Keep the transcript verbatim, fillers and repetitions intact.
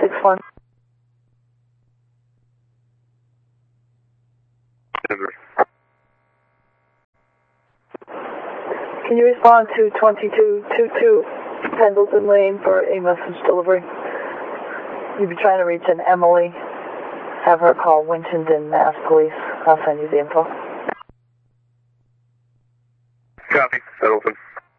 six one. Can you respond to twenty-two twenty-two Pendleton Lane for a message delivery? You'll be trying to reach an Emily. Have her call Winchendon Mass Police. I'll send you the info.